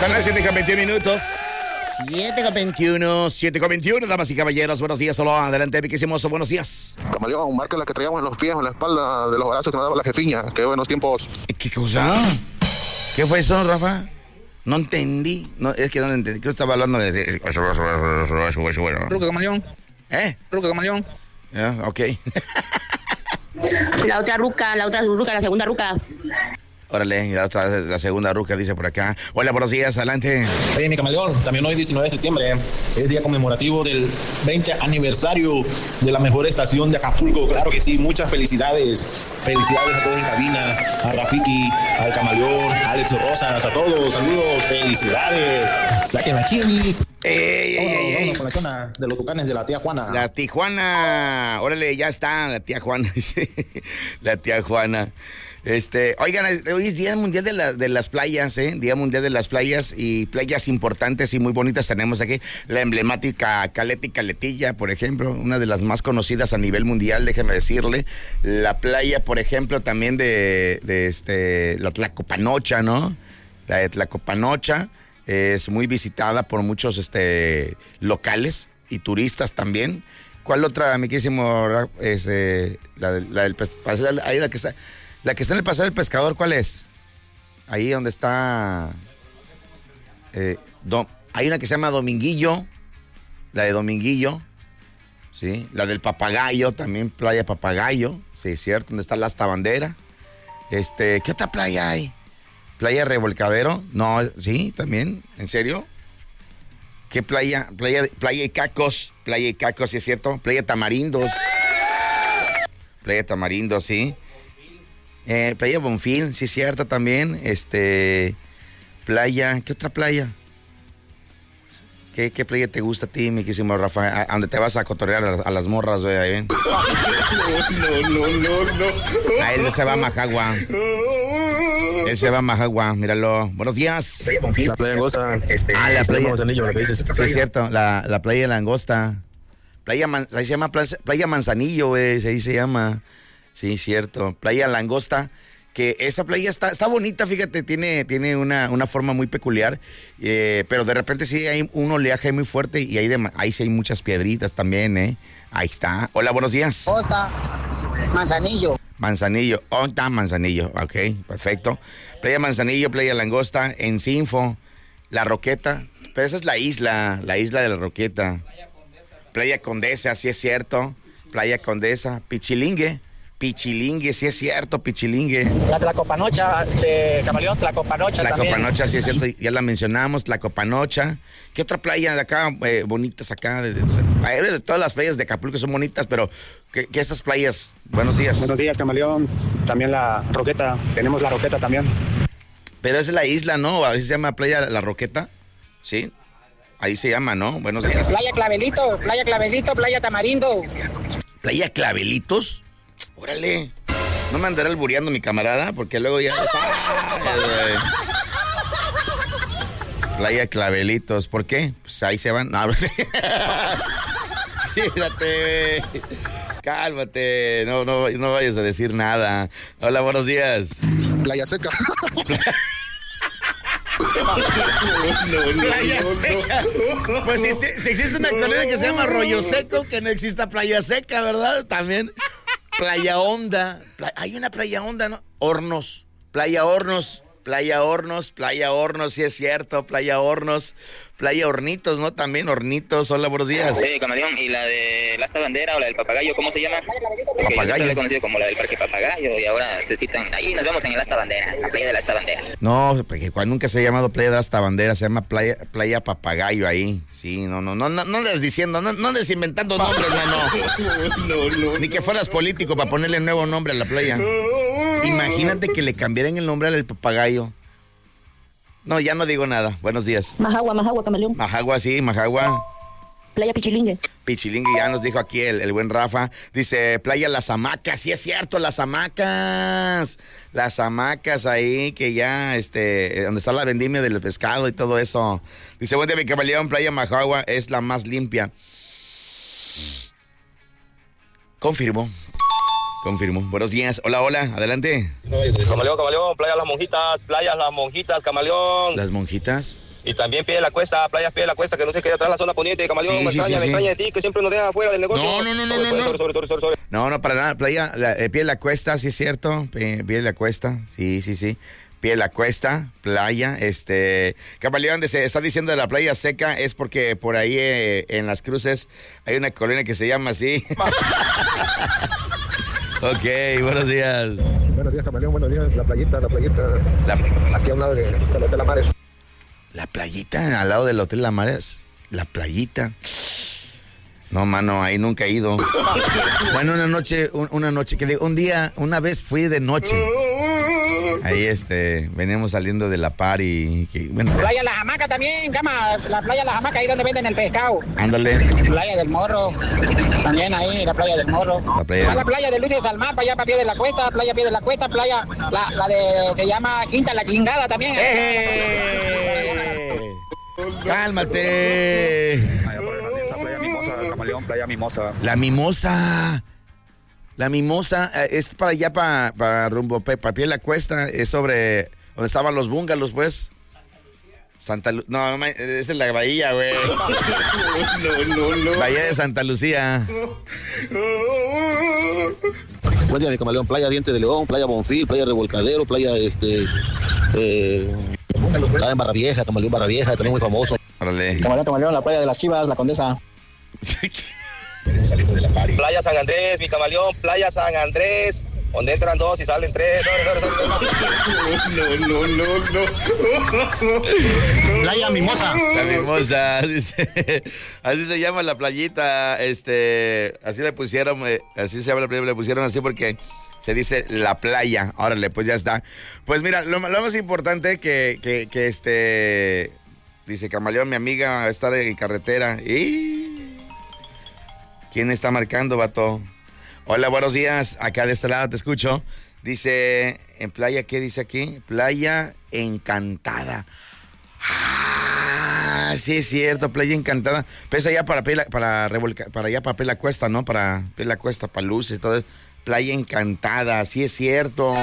Son las 7:21. 7:21, damas y caballeros, buenos días, solo adelante, piquísimo, buenos días. Camaleón, marca la que traíamos en los pies, en la espalda, de los brazos que nos daba la jefiña, qué buenos tiempos. ¿Qué cosa? ¿Qué fue eso, Rafa? No entendí, no, es que no entendí, creo que estaba hablando de... Ruca Camaleón. Ruca Camaleón. Ok. La otra ruca, la segunda ruca. Órale, la segunda ruca dice por acá. Hola, buenos días, adelante. Oye, mi Camaleón, también hoy 19 de septiembre es día conmemorativo del 20 aniversario de la mejor estación de Acapulco. Claro que sí, muchas felicidades. Felicidades a todos en cabina, a Rafiki, al Camaleón, a Alex Rosas, a todos. Saludos, felicidades. Saquen las chivis. Vámonos con la zona de los tucanes de la tía Juana. La Tijuana. Órale, ya está, la tía Juana. La tía Juana. Oigan, hoy es Día Mundial de las Playas, Día Mundial de las Playas, y playas importantes y muy bonitas tenemos aquí. La emblemática Caleta y Caletilla, por ejemplo, una de las más conocidas a nivel mundial, déjeme decirle. La playa, por ejemplo, también de la Tlacopanocha, ¿no? La de Tlacopanocha es muy visitada por muchos locales y turistas también. ¿Cuál otra, amiguísimo? La del ahí la que está en el Paseo del Pescador, ¿cuál es? Ahí donde está... hay una que se llama Dominguillo, la de Dominguillo, ¿sí? La del Papagayo, también Playa Papagayo, sí, cierto, donde está la Asta Bandera. ¿Qué otra playa hay? ¿Playa Revolcadero? No, sí, también, ¿en serio? ¿Qué playa? Playa Icacos, sí es cierto. Playa Tamarindos, sí. Playa Bonfil, sí es cierto también. Playa, ¿qué otra playa? ¿Qué playa te gusta a ti, mi querísimo Rafa? ¿A dónde te vas a cotorrear a las morras, güey? Ahí ven. No. A él se va a Majagua. Míralo. Buenos días. La playa Langosta. La playa Manzanillo, lo que dices. Sí, es cierto, la playa Langosta. Ahí se llama Playa Manzanillo, güey, ahí se llama. Sí, cierto. Playa Langosta, que esa playa está bonita, fíjate, tiene una forma muy peculiar, pero de repente sí hay un oleaje muy fuerte y ahí sí hay muchas piedritas también, Ahí está. Hola, buenos días. Ota, Manzanillo. Manzanillo, ok, perfecto. Playa Manzanillo, Playa Langosta, Encinfo, La Roqueta, pero esa es la isla de La Roqueta. Playa Condesa, sí es cierto. Playa Condesa, Pichilingue, sí es cierto, Pichilingue. La Tlacopanocha, de Camaleón, Tlacopanocha también. Tlacopanocha, sí es cierto, ya la mencionamos, Tlacopanocha. ¿Qué otra playa de acá, bonitas acá? De todas las playas de Acapulco son bonitas, pero ¿qué estas playas? Buenos días. Buenos días, Camaleón. También La Roqueta, tenemos La Roqueta también. Pero es la isla, ¿no? Así se llama Playa La Roqueta, ¿sí? Ahí se llama, ¿no? Buenos días. Playa Clavelito, Playa Tamarindo. ¿Playa Clavelitos? Órale. No me andará albureando mi camarada, porque luego ya... Playa Clavelitos, ¿por qué? Pues ahí se van. No, fíjate. Cálmate. No vayas a decir nada. Hola, buenos días. Playa Seca. Playa Seca. Pues si existe una colonia que se llama Arroyo Seco, que no exista Playa Seca, ¿verdad? También. Playa Honda. Hay una Playa Honda, ¿no? Hornos. Playa Hornos, sí es cierto. Playa Hornos. Playa Hornitos, ¿no? También Hornitos. Hola, buenos días. Sí, Camaleón. ¿Y la de la Asta Bandera o la del Papagayo, cómo se llama? Papagayo. Yo siempre la he conocido como la del Parque Papagayo y ahora se citan. Ahí nos vemos en el Asta Bandera, la playa de la Asta Bandera. No, porque nunca se ha llamado Playa de la Asta Bandera, se llama Playa Papagayo ahí. Sí, no andes diciendo, no andes inventando nombres, no. Ni que fueras político para ponerle nuevo nombre a la playa. Imagínate que le cambiaran el nombre al Papagayo. No, ya no digo nada. Buenos días. Majagua, Camaleón. Majagua, sí, Majagua. Playa Pichilingue. Pichilingue, ya nos dijo aquí el buen Rafa. Dice, Playa Las Hamacas. Sí es cierto, Las Hamacas. Las Hamacas ahí, que ya, donde está la vendimia del pescado y todo eso. Dice, buen día, mi Camaleón, Playa Majagua es la más limpia. Confirmo. Buenos días. Hola, adelante. Camaleón, Playas Las Monjitas, Camaleón. ¿Las Monjitas? Y también Pie de la Cuesta, Playas Pie de la Cuesta, que no se quede atrás la zona poniente, Camaleón. Sí, me sí, extraña de ti, que siempre nos deja afuera del negocio. No, no, para nada. Playa, Pie de la Cuesta, sí es cierto. Pie de la Cuesta, sí. Pie de la Cuesta, playa, Camaleón, se está diciendo de la playa seca, es porque por ahí en Las Cruces hay una colonia que se llama así. Ok, buenos días. Buenos días, Camaleón, buenos días. La playita. Aquí a un lado del Hotel La Mares. La playita, al lado del Hotel La Mares. La playita. No, mano, ahí nunca he ido. Bueno, una vez fui de noche. Ahí, venimos saliendo de la par y bueno. Playa La Hamaca también, Camas. La playa La Hamaca, ahí donde venden el pescado. Ándale. Playa del Morro. También ahí, la playa del Morro. La playa de Luces al Mar, para allá, para Pie de la Cuesta. Playa Pie de la Cuesta, playa, se llama Quinta La Chingada también. ¡Cálmate! Playa Mimosa, Camaleón, Playa Mimosa. La Mimosa es para allá, para rumbo, para Pie de la Cuesta, es sobre donde estaban los bungalows, pues. Santa Lucía. No, esa es la bahía, güey. No. Bahía de Santa Lucía. Buen día, mi Camaleón. Playa Diente de León, Playa Bonfil, Playa Revolcadero, Playa, Estaba en Barra Vieja, Camaleón Barra Vieja, también muy famoso. Órale. Camaleón, la playa de las Chivas, la Condesa. Saliendo de la party. Playa San Andrés, mi Camaleón, Playa San Andrés, donde entran 2 y salen 3. No. Playa Mimosa. La Mimosa, dice. Así se llama la playita, así le pusieron, así se llama la playa, le pusieron así porque se dice la playa. Órale, pues ya está. Pues mira, lo más importante que dice Camaleón, mi amiga va a estar en carretera. Y ¿quién está marcando, vato? Hola, buenos días. Acá de este lado te escucho. Dice, en playa, ¿qué dice aquí? Playa Encantada. Ah, sí es cierto, Playa Encantada. Pero es allá para allá para Pie de la Cuesta, ¿no? Para Pie de la Cuesta, para Luces, todo eso. Playa Encantada, sí es cierto.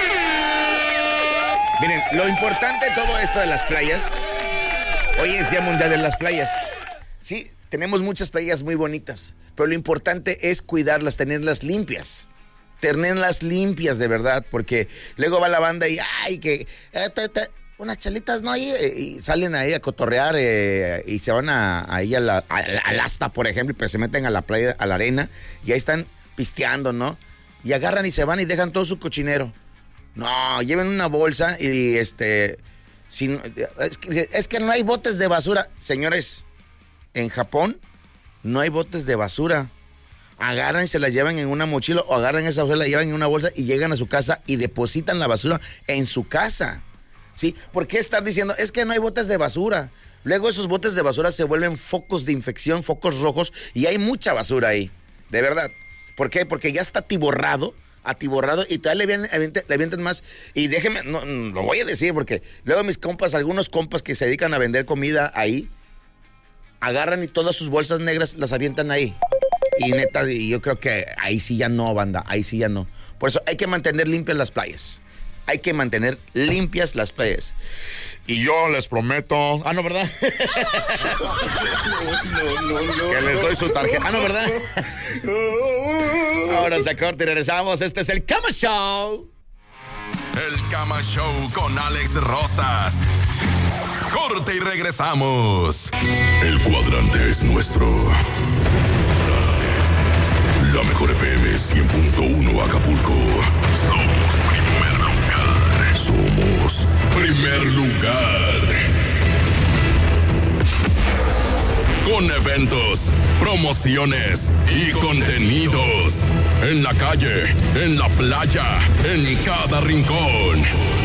Miren, lo importante de todo esto de las playas, hoy es Día Mundial de las Playas. Sí, tenemos muchas playas muy bonitas, pero lo importante es cuidarlas, tenerlas limpias de verdad, porque luego va la banda y ¡ay! Que unas chelitas, ¿no? Y salen ahí a cotorrear y se van ahí al asta, por ejemplo, y pues se meten a la playa, a la arena, y ahí están pisteando, ¿no? Y agarran y se van y dejan todo su cochinero. No, lleven una bolsa y es que no hay botes de basura. Señores, en Japón no hay botes de basura. Agarran y se las llevan en una mochila o agarran esa bolsa, la llevan en una bolsa y llegan a su casa y depositan la basura en su casa. ¿Sí? ¿Por qué estar diciendo? Es que no hay botes de basura. Luego esos botes de basura se vuelven focos de infección, focos rojos, y hay mucha basura ahí. De verdad. ¿Por qué? Porque ya está atiborrado y todavía le avientan más. Y déjenme, no, lo voy a decir porque luego algunos compas que se dedican a vender comida ahí, agarran y todas sus bolsas negras las avientan ahí. Y neta, yo creo que ahí sí ya no, banda, ahí sí ya no. Por eso hay que mantener limpias las playas. Hay que mantener limpias las playas. Y yo les prometo... Ah, no, ¿verdad? No. Que les doy su tarjeta. Ah, no, ¿verdad? Ahora se corta y regresamos. Este es el Cama Show. El Cama Show con Alex Rosas. Corte y regresamos. El cuadrante es nuestro. La mejor FM 100.1 Acapulco. Somos primer lugar. Con eventos, promociones y contenidos. En la calle, en la playa, en cada rincón.